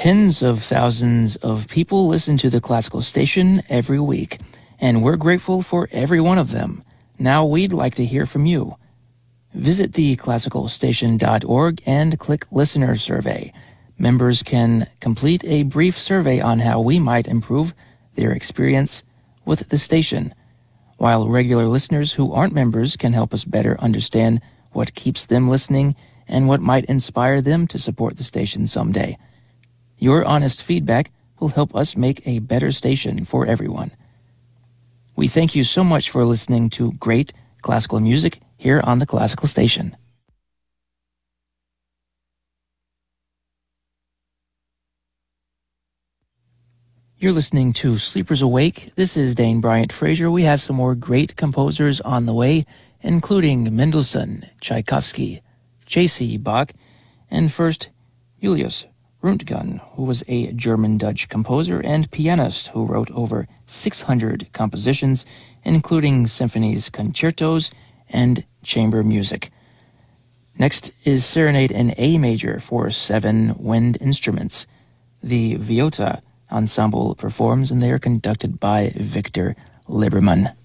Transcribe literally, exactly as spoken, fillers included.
Tens of thousands of people listen to the Classical Station every week, and we're grateful for every one of them. Now we'd like to hear from you. Visit the classical station dot org and click Listener Survey. Members can complete a brief survey on how we might improve their experience with the station, while regular listeners who aren't members can help us better understand what keeps them listening and what might inspire them to support the station someday. Your honest feedback will help us make a better station for everyone. We thank you so much for listening to great classical music here on the Classical Station. You're listening to Sleepers Awake. This is Dane Bryant Frazier. We have some more great composers on the way, including Mendelssohn, Tchaikovsky, J C. Bach, and first, Julius Rundgun, who was a German-Dutch composer and pianist who wrote over six hundred compositions, including symphonies, concertos, and chamber music. Next is Serenade in A major for seven wind instruments. The Viota Ensemble performs, and they are conducted by Victor Liberman.